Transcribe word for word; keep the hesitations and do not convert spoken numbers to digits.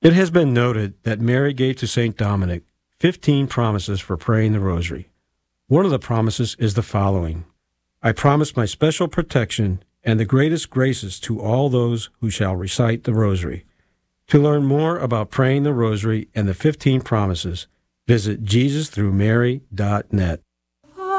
It has been noted that Mary gave to Saint Dominic fifteen promises for praying the rosary. One of the promises is the following: I promise my special protection and the greatest graces to all those who shall recite the rosary. To learn more about praying the rosary and the fifteen promises, visit Jesus through Mary dot net.